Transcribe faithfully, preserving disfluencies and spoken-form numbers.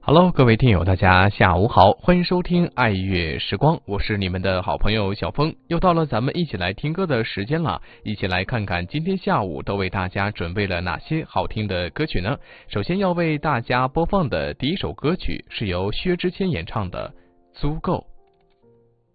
Hello，各位听友，大家下午好，欢迎收听爱乐时光，我是你们的好朋友小峰，又到了咱们一起来听歌的时间了，一起来看看今天下午都为大家准备了哪些好听的歌曲呢？首先要为大家播放的第一首歌曲是由薛之谦演唱的《足够》。